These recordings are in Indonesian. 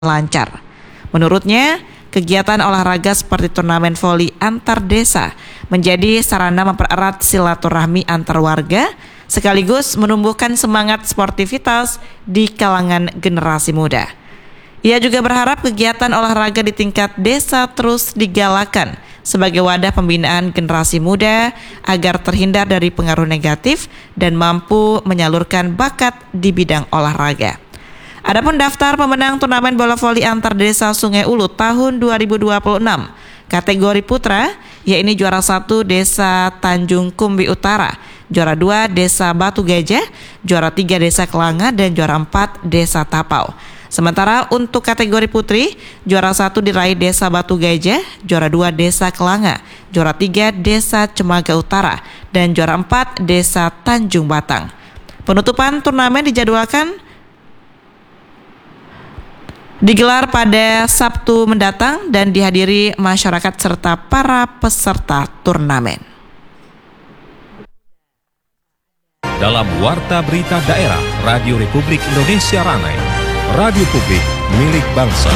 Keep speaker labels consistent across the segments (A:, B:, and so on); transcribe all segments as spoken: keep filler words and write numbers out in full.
A: lancar. Menurutnya, kegiatan olahraga seperti turnamen voli antar desa menjadi sarana mempererat silaturahmi antar warga sekaligus menumbuhkan semangat sportivitas di kalangan generasi muda. Ia juga berharap kegiatan olahraga di tingkat desa terus digalakan sebagai wadah pembinaan generasi muda agar terhindar dari pengaruh negatif dan mampu menyalurkan bakat di bidang olahraga. Adapun daftar pemenang turnamen bola voli antar desa Sungai Ulu tahun dua ribu dua puluh enam kategori putra, yakni juara satu Desa Tanjung Kumbi Utara, juara dua Desa Batu Gajah, juara tiga Desa Kelanga, dan juara empat Desa Tapau. Sementara untuk kategori putri, juara satu diraih Desa Batu Gajah, juara dua Desa Kelanga, juara tiga Desa Cemaga Utara, dan juara empat Desa Tanjung Batang. Penutupan turnamen dijadwalkan digelar pada Sabtu mendatang dan dihadiri masyarakat serta para peserta turnamen.
B: Dalam Warta Berita Daerah, Radio Republik Indonesia Ranai, Radio Publik milik bangsa.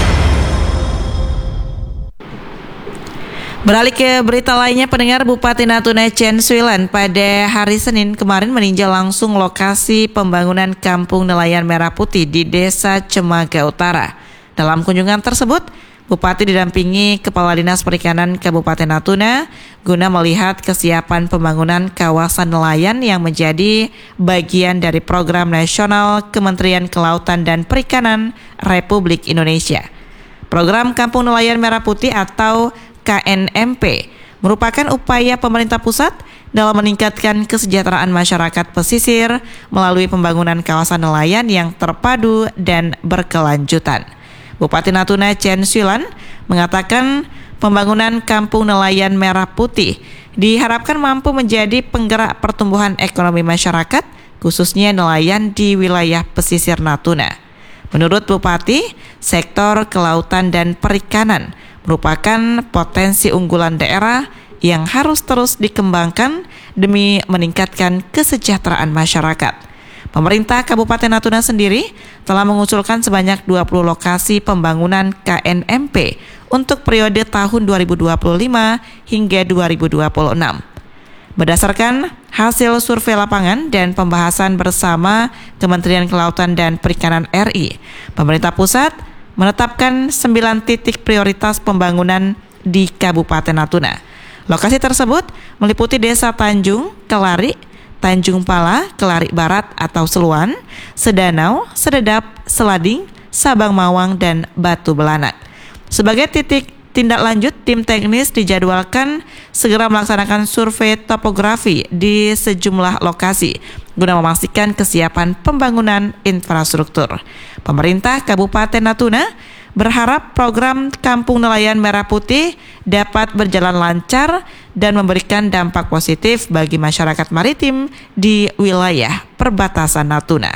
A: Beralih ke berita lainnya, pendengar, Bupati Natuna Chen Suilan pada hari Senin kemarin meninjau langsung lokasi pembangunan Kampung Nelayan Merah Putih di Desa Cemaga Utara. Dalam kunjungan tersebut, Bupati didampingi Kepala Dinas Perikanan Kabupaten Natuna guna melihat kesiapan pembangunan kawasan nelayan yang menjadi bagian dari program nasional Kementerian Kelautan dan Perikanan Republik Indonesia. Program Kampung Nelayan Merah Putih atau K N M P merupakan upaya pemerintah pusat dalam meningkatkan kesejahteraan masyarakat pesisir melalui pembangunan kawasan nelayan yang terpadu dan berkelanjutan. Bupati Natuna Chen Suilan mengatakan pembangunan Kampung Nelayan Merah Putih diharapkan mampu menjadi penggerak pertumbuhan ekonomi masyarakat, khususnya nelayan di wilayah pesisir Natuna. Menurut Bupati, sektor kelautan dan perikanan merupakan potensi unggulan daerah yang harus terus dikembangkan demi meningkatkan kesejahteraan masyarakat. Pemerintah Kabupaten Natuna sendiri telah mengusulkan sebanyak dua puluh lokasi pembangunan K N M P untuk periode tahun dua ribu dua puluh lima hingga dua ribu dua puluh enam. Berdasarkan hasil survei lapangan dan pembahasan bersama Kementerian Kelautan dan Perikanan R I, pemerintah pusat menetapkan sembilan titik prioritas pembangunan di Kabupaten Natuna. Lokasi tersebut meliputi Desa Tanjung, Kelari, Tanjung Pala, Kelari Barat atau Seluan, Sedanau, Sededap, Selading, Sabang Mawang, dan Batu Belanak. Sebagai titik tindak lanjut, tim teknis dijadwalkan segera melaksanakan survei topografi di sejumlah lokasi guna memastikan kesiapan pembangunan infrastruktur. Pemerintah Kabupaten Natuna berharap program Kampung Nelayan Merah Putih dapat berjalan lancar dan memberikan dampak positif bagi masyarakat maritim di wilayah perbatasan Natuna.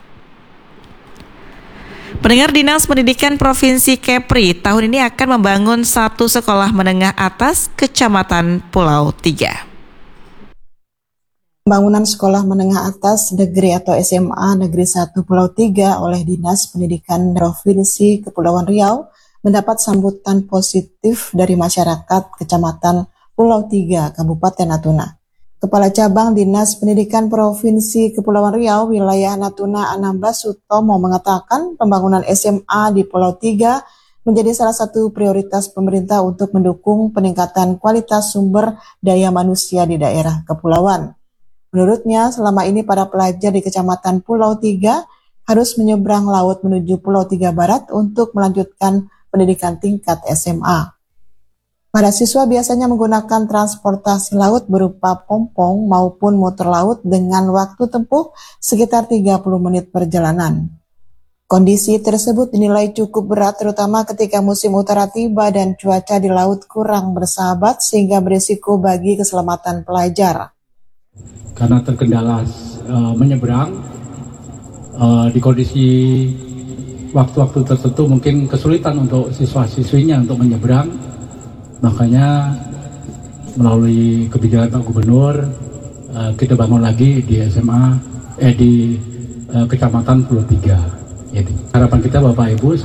A: Pendengar, Dinas Pendidikan Provinsi Kepri tahun ini akan membangun satu sekolah menengah atas Kecamatan Pulau Tiga.
C: Pembangunan sekolah menengah atas negeri atau S M A Negeri satu Pulau Tiga oleh Dinas Pendidikan Provinsi Kepulauan Riau mendapat sambutan positif dari masyarakat Kecamatan Pulau Tiga, Kabupaten Natuna. Kepala Cabang Dinas Pendidikan Provinsi Kepulauan Riau wilayah Natuna Anambas Sutomo mengatakan pembangunan S M A di Pulau Tiga menjadi salah satu prioritas pemerintah untuk mendukung peningkatan kualitas sumber daya manusia di daerah kepulauan. Menurutnya, selama ini para pelajar di Kecamatan Pulau Tiga harus menyeberang laut menuju Pulau Tiga Barat untuk melanjutkan pendidikan tingkat S M A. Para siswa biasanya menggunakan transportasi laut berupa pompong maupun motor laut dengan waktu tempuh sekitar tiga puluh menit perjalanan. Kondisi tersebut dinilai cukup berat terutama ketika musim utara tiba dan cuaca di laut kurang bersahabat sehingga berisiko bagi keselamatan pelajar.
D: Karena terkendala uh, menyeberang uh, di kondisi waktu-waktu tertentu mungkin kesulitan untuk siswa-siswinya untuk menyeberang, makanya melalui kebijakan Pak Gubernur uh, kita bangun lagi di S M A eh di uh, Kecamatan Pulau Tiga. Jadi, harapan kita Bapak Ibu uh,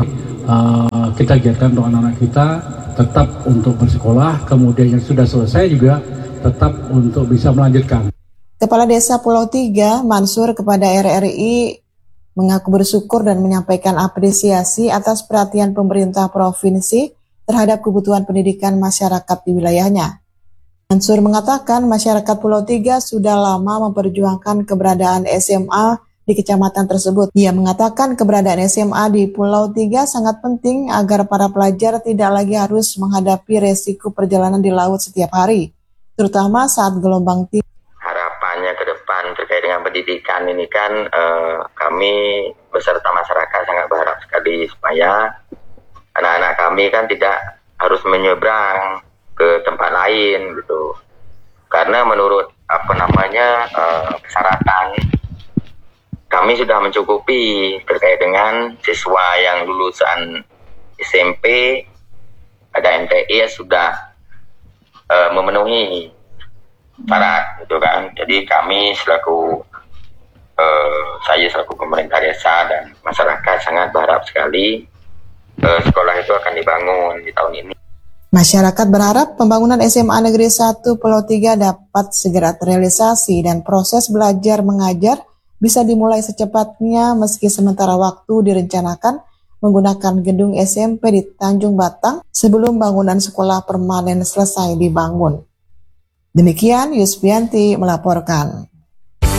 D: uh, kita giatkan untuk anak-anak kita tetap untuk bersekolah, kemudian yang sudah selesai juga tetap untuk bisa melanjutkan.
C: Kepala Desa Pulau Tiga, Mansur, kepada R R I mengaku bersyukur dan menyampaikan apresiasi atas perhatian pemerintah provinsi terhadap kebutuhan pendidikan masyarakat di wilayahnya. Mansur mengatakan masyarakat Pulau Tiga sudah lama memperjuangkan keberadaan S M A di kecamatan tersebut. Ia mengatakan keberadaan S M A di Pulau Tiga sangat penting agar para pelajar tidak lagi harus menghadapi resiko perjalanan di laut setiap hari, terutama saat gelombang tinggi.
E: Harapannya ke depan terkait dengan pendidikan ini kan eh, kami beserta masyarakat sangat berharap sekali supaya anak-anak kami kan tidak harus menyeberang ke tempat lain gitu, karena menurut apa namanya uh, persyaratan kami sudah mencukupi terkait dengan siswa yang lulusan S M P, ada M T I sudah uh, memenuhi syarat gitu kan. Jadi kami selaku uh, saya selaku pemerintah desa dan masyarakat sangat berharap sekali uh, sekolah itu akan dibangun di tahun ini.
C: Masyarakat berharap pembangunan S M A Negeri satu Pulau Tiga dapat segera terrealisasi dan proses belajar mengajar bisa dimulai secepatnya meski sementara waktu direncanakan menggunakan gedung S M P di Tanjung Batang sebelum bangunan sekolah permanen selesai dibangun. Demikian Yusbianti melaporkan.